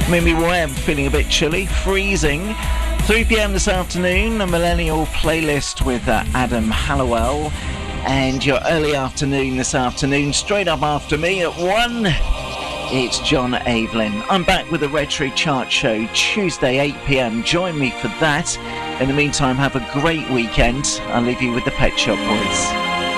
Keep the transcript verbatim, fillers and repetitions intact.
Mimi Webb feeling a bit chilly, freezing. three p m this afternoon, a millennial playlist with uh, Adam Hallowell. And your early afternoon this afternoon, straight up after me at one, it's John Evelyn. I'm back with the Retro Chart Show Tuesday eight p m. Join me for that. In the meantime, have a great weekend. I'll leave you with the Pet Shop Boys.